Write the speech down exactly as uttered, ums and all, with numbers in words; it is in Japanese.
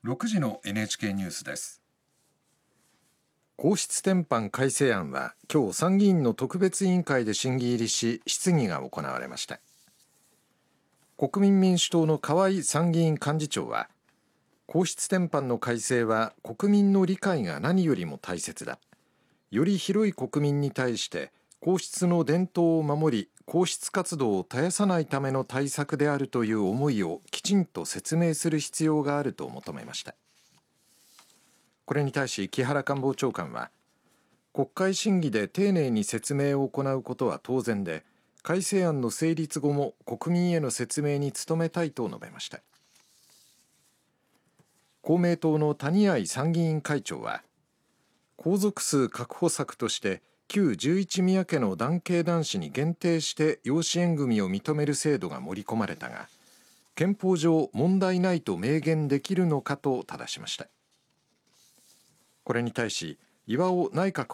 ろくじの エヌエイチケー ニュースです。 皇室典範改正案は今日参議院の特別委員会で審議入りし質疑が行われました。国民民主党の河井参議院幹事長は、皇室典範の改正は国民の理解が何よりも大切だ。より広い国民に対して皇室の伝統を守り、皇室活動を絶やさないための対策であるという思いをきちんと説明する必要があると求めました。これに対し木原官房長官は、国会審議で丁寧に説明を行うことは当然で、改正案の成立後も国民への説明に努めたいと述べました。公明党の谷合参議院会長は、皇族数確保策として旧十一宮家の男系男子に限定して養子縁組を認める制度が盛り込まれたが、憲法上問題ないと明言できるのかと正しました。これに対し岩尾内閣